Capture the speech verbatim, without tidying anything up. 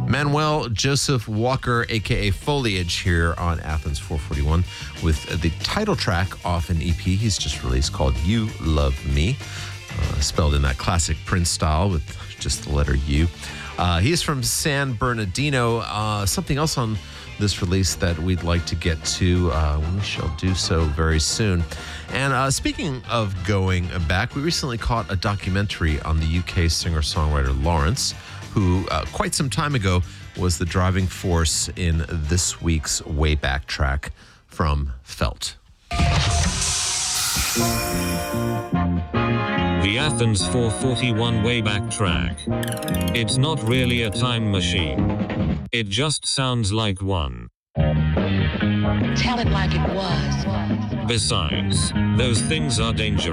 Manuel Joseph Walker, a k a. Foliage, here on Athens four forty-one with the title track off an E P he's just released called You Love Me, uh, spelled in that classic Prince style with just the letter U. Uh, he is from San Bernardino. Uh, something else on this release that we'd like to get to. Uh, we shall do so very soon. And uh, speaking of going back, we recently caught a documentary on the U K singer-songwriter Lawrence, who uh, quite some time ago was the driving force in this week's Way Back track from Felt. The Athens four forty-one Way Back track. It's not really a time machine. It just sounds like one. Tell it like it was. Besides, those things are dangerous.